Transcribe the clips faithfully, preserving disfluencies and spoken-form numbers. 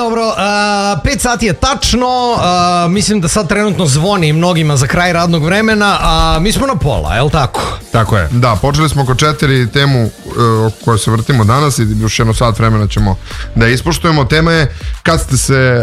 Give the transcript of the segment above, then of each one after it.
dobro, uh, pet sati je tačno, uh, mislim da sad trenutno zvoni mnogima za kraj radnog vremena, a mi smo na pola, je li tako? Tako je. Da, počeli smo oko četiri temu o kojoj se vrtimo danas i još jedno sat vremena ćemo da ispoštujemo. Tema je kad ste se,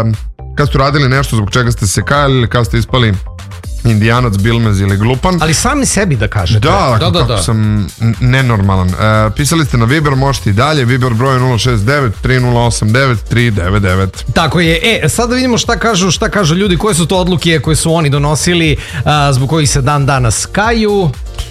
kad ste radili nešto zbog čega ste se kajali ili kad ste ispali indijanac, bilmez ili glupan. Ali sami sebi da kažete. Da, da, da, kako da. sam nenormalan. E, pisali ste na Viber, možete i dalje. Viber broj nula šest devet tri nula osam devet tri devet devet. Tako je. E, sad da vidimo šta kažu, šta kažu ljudi, koje su to odluke koje su oni donosili, a, zbog kojih se dan danas kaju.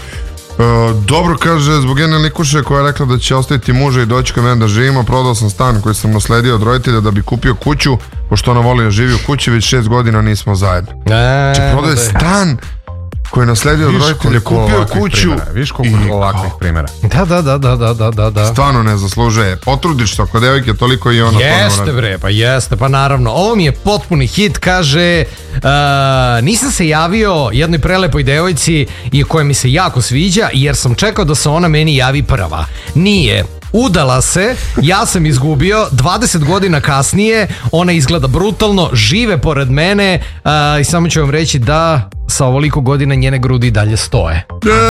E, dobro, kaže, zbog jedne likuše koja je rekla da će ostaviti muža i doći kod mene da živimo. Prodao sam stan koji sam nasledio od roditelja da bi kupio kuću, pošto ona voli da živi u kući, već šest godina nismo zajedno. E, znači prodaje stan koji je nasledio od roditelja, kupio kuću. Viš koliko i ovakvih primjera. Da, da, da, da, da, da, da. Stvarno ne zaslužuje. Potrudiš se oko devojke, toliko i ona. Jeste bre, pa jeste, pa naravno. Ovo mi je potpuni hit, kaže, uh, nisam se javio jednoj prelepoj devojci i koja mi se jako sviđa, jer sam čekao da se ona meni javi prva. Nije. Udala se, ja sam izgubio, dvadeset godina kasnije, ona izgleda brutalno, žive pored mene uh, i samo ću vam reći da sa ovoliko godina njene grudi dalje stoje.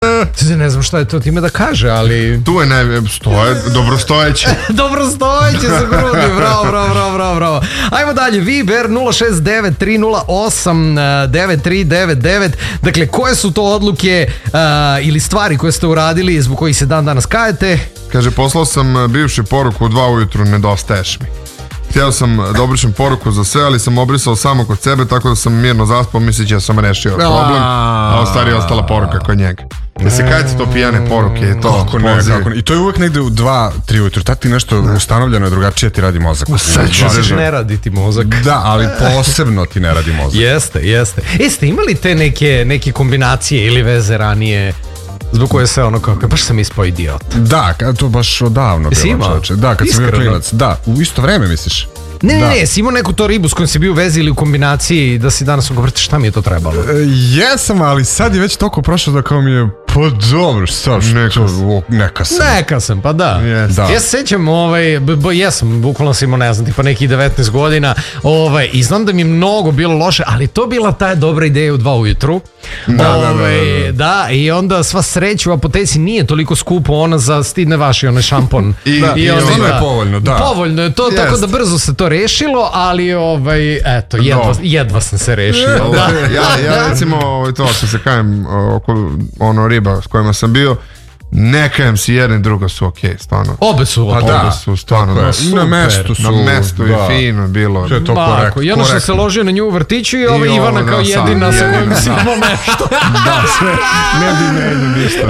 E. Ne znam šta je to time da kaže, ali... Tu je ne, stoje, dobrostojeće. Dobrostojeće sa grudi, bravo, bravo, bravo, bravo, bravo. Ajmo dalje, Viber nula šest devet tri nula osam devet tri devet devet. Dakle, koje su to odluke uh, ili stvari koje ste uradili zbog kojih se dan danas kajete? Kaže, poslao sam bivši poruku u dva ujutru, nedostaješ mi. Htio sam da obrišem poruku za sve, ali sam obrisao samo kod sebe, tako da sam mirno zaspao, misleći da sam rešio problem, a u stvari je ostala poruka kod njega. Da se kajete to pijane poruke i to kako ne, kako ne. I to je uvek negde u dva, tri ujutru. Tad ti nešto ne. ustanovljeno je, drugačije ti radi mozak. Sad ne radi ti mozak. Da, ali posebno ti ne radi mozak. Jeste, jeste. E, ste imali te neke, neke kombinacije ili veze ranije zbog koje se ono kako, baš sam ispao idiot? Da, to baš odavno bilo, čoveče. Da, kad sam bio klinac. Da, u isto vreme misliš? Ne, ne, ne, si imao neku to ribu s kojom si bio u vezi ili u kombinaciji da si danas govorite šta mi je to trebalo? E, jesam, ali sad je već toliko prošlo da kao mi je pa dobro, šta, što, neka, neka sam. Neka sam, pa da. Yes. da. Ja se sećam, ovaj, b, jesam, bukvalno sam imao, ne znam, tipa nekih devetnaest godina, ovaj, i znam da mi je mnogo bilo loše, ali to bila ta dobra ideja u dva ujutru. Da, ovaj, da, da, da. da, i onda sva sreća u apoteci nije toliko skupo, ona za stidne vaši, onaj šampon. I, da, i onda, ono je povoljno, da. Povoljno je to, yes. Tako da brzo se to rešilo, ali ovaj, eto, jedva, no. jedva sam se rešio. Yeah, da. ja, ja recimo, to što se kajem oko ono riba s kojima sam bio, ne kajem si, jedna i druga su okej, okay, stvarno. Obe su okej. Okay. Obe su stvarno. Da, super. Na mestu su. Na mestu da. I fino bilo. Sve je to korektno. Jedno što se ložio na nju u vrtiću i ova Ivana da, kao jedina sa kojim si imao nešto. Da, sve. Ne bi ne idu ništa.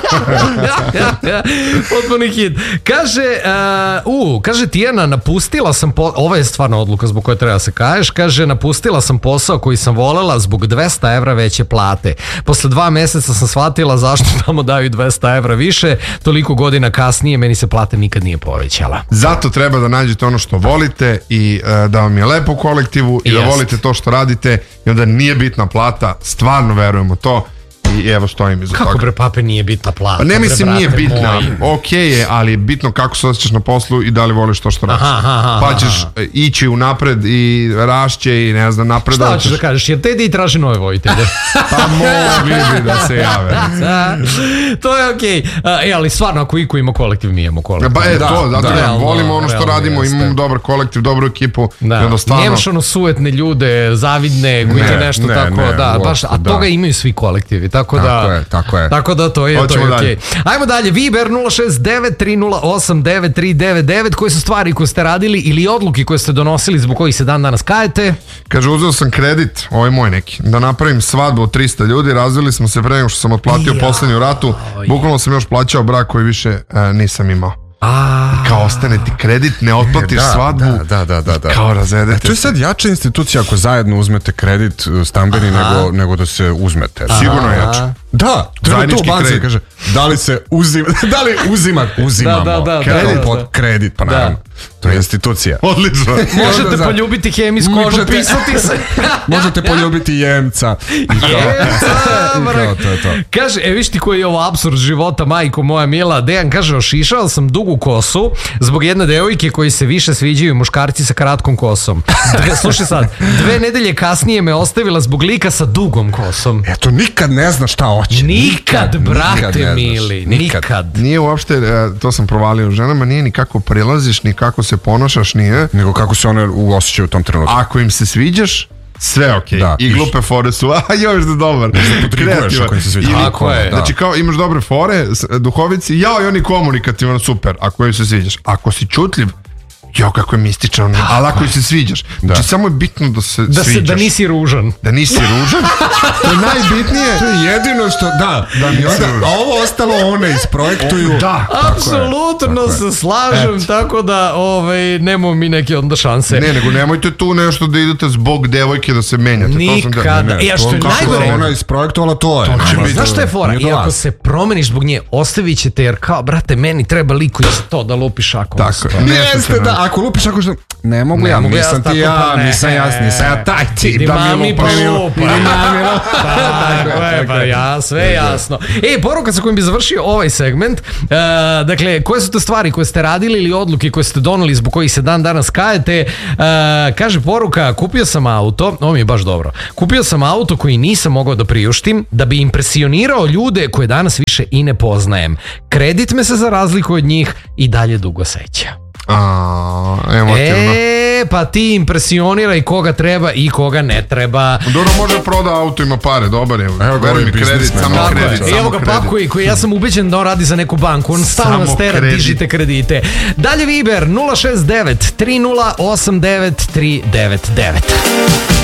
ja, ja, potpuni hit. Kaže, uh, uh, kaže Tijana, napustila sam, po... ovo je stvarno odluka zbog koje treba se kažeš, kaže, napustila sam posao koji sam volela zbog dvesta evra veće plate. Posle dva meseca sam shvatila zašto tamo daju dvesta evra više, toliko godina kasnije meni se plata nikad nije povećala. Zato treba da nađete ono što volite i uh, da vam je lepo u kolektivu i Jest. Da volite to što radite i onda nije bitna plata, stvarno verujemo to i evo stojim iza toga. Kako bre pape nije bitna plata? Pa ne mislim bre, nije bitna, ok je, ali je bitno kako se osjećaš na poslu i da li voliš to što radiš. Aha, aha, pa ćeš aha. ići unapred i rašće i ne znam napred. Šta hoćeš da kažeš, jer te di traži nove vojitelje? Pa mogli bi da se jave. To je okej, okay. E, ali stvarno ako iko ima kolektiv, mi imamo kolektiv. Pa je da, to, zato da, da, volimo ono što realno, radimo, jeste. Imamo dobar kolektiv, dobru ekipu. Da. Stvarno... Nemaš ono sujetne ljude, zavidne, koji ti nešto ne, tako, ne, da, baš, a toga imaju svi kolektivi. Tako, tako da, je, tako je. Tako da to je, Hoćemo to je okej. Okay. Ajmo dalje, Viber nula šest devet tri nula osam devet tri devet devet. Koje su stvari koje ste radili ili odluke koje ste donosili zbog kojih se dan danas kajete? Kaže, uzeo sam kredit, ovo je moj neki, da napravim svadbu od trista ljudi, razvili smo se pre nego što sam otplatio ja, poslednju ratu, bukvalno sam još plaćao brak koji više uh, nisam imao. A, kao ostane ti kredit, ne otplatiš da, svadbu, da, da, da, da. kao razvedete. To je sad jača institucija ako zajedno uzmete kredit stambeni nego, nego da se uzmete. Sigurno je jača. Da, treba to Zajednički banci kredit. kaže, da li se uzima, da li uzima, uzimamo Da, da, da, kredit, da, da, pod da. kredit, pa naravno, to je institucija. Odlično. Možete Za- poljubiti hemijsku i Možete- potpisati se. Možete poljubiti jemca. I kao, Jemca, i brate. kao, to je to. Kaže, e viš ti koji je ovo apsurd života, majko moja mila. Dejan kaže, ošišao sam dugu kosu zbog jedne devojke koji se više sviđaju muškarci sa kratkom kosom. Dve, slušaj sad, dve nedelje kasnije me ostavila zbog lika sa dugom kosom. Eto, nikad ne zna šta hoće. Nikad, brate nikad ne znaš. mili, Nikad. nikad. Nije uopšte, e, to sam provalio u ženama, nije ni kako prilaziš, ni kako se ponašaš, nije. Nego kako se one u osjećaju u tom trenutku. Ako im se sviđaš, sve okej. Da. I glupe fore su, a još da dobar. Podriguješ ako im se sviđa. Ili- Tako je. Da. Znači kao imaš dobre fore, s- duhovici, jao i oni komunikativan, super, ako im se sviđaš. Ako si čutljiv, jao kako je mističan, ali ako im se sviđaš. Znači samo je bitno da se Da, se, sviđaš. da nisi ružan. Da nisi ružan, to je najbitnije. To je jedino što, da, da mi onda, a ovo ostalo one isprojektuju. Da. Apsolutno se slažem, tako da ovaj, nemamo mi neke onda šanse. Ne, nego nemojte tu nešto da idete zbog devojke da se menjate. To sam da- Nikada. Ne, E, a što to je kako najgore- je ona isprojektovala, to je. To će Nema, biti- Znaš šta je fora? nije to I ako vas. se promeniš zbog nje, ostavit ćete, jer kao, brate, meni treba liko za to da lupi šakom. Tako Sto. je. Nešto Jeste, se da, ako lupiš ako što... Ne mogu Ne ja, mogu ja nisam ti tako ja, pa ne. nisam ja, nisam ja taj tip Idi da mami mi pa lupi. lupa. Idi mami lupa. Tako je, pa ja, sve jasno. E, poruka sa kojim bi završio ovaj segment, uh, dakle, koje su to stvari koje ste radili ili odluke koje ste doneli zbog kojih se dan danas kajete, uh, kaže poruka, kupio sam auto, ovo mi je baš dobro, kupio sam auto koji nisam mogao da priuštim, da bi impresionirao ljude koje danas više i ne poznajem. Kredit me se za razliku od njih i dalje dugo seća. A, emotivno. E, pa ti impresioniraj koga treba i koga ne treba. Dobro, može proda auto, ima pare, dobar je. Evo ga, Veruj ovaj mi, kredit, biznismen, samo tako je. kredit, I samo evo ga kredit. pakuje koji ja sam ubeđen da on radi za neku banku. On stalno Samo nas tera, kredit. dižite kredite. Dalje Viber nula šest devet tri nula osam devet tri devet devet.